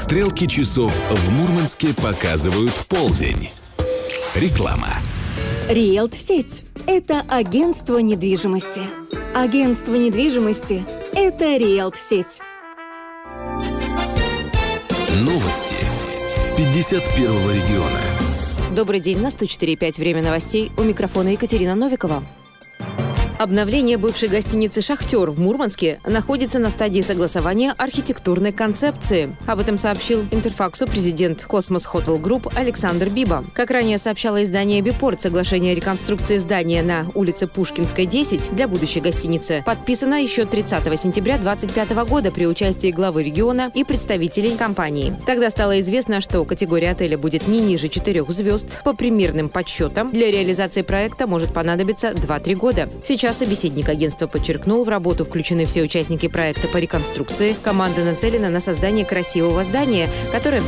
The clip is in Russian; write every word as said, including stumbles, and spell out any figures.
Стрелки часов в Мурманске показывают полдень. Реклама. Риэлт-сеть – это агентство недвижимости. Агентство недвижимости – это Риэлт-сеть. Новости пятьдесят первого региона. Добрый день, на сто четыре и пять время новостей. У микрофона Екатерина Новикова. Обновление бывшей гостиницы «Шахтер» в Мурманске находится на стадии согласования архитектурной концепции. Об этом сообщил Интерфаксу президент Космос Хотел Групп Александр Биба. Как ранее сообщало издание «Бипорт», соглашение о реконструкции здания на улице Пушкинской, десять для будущей гостиницы подписано еще тридцатого сентября две тысячи двадцать пятого года при участии главы региона и представителей компании. Тогда стало известно, что категория отеля будет не ниже четырех звезд. По примерным подсчетам, для реализации проекта может понадобиться два-три года. Сейчас собеседник агентства подчеркнул, в работу включены все участники проекта по реконструкции. Команда нацелена на создание красивого здания, которое